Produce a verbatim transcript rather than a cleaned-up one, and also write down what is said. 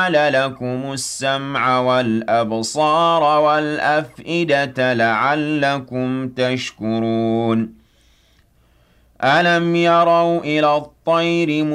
وَجَعَلَ لَكُمُ السَّمْعَ وَالْأَبْصَارَ وَالْأَفْئِدَةَ لَعَلَّكُمْ تَشْكُرُونَ أَلَمْ يَرَوْا إِلَى الطَّيْرِ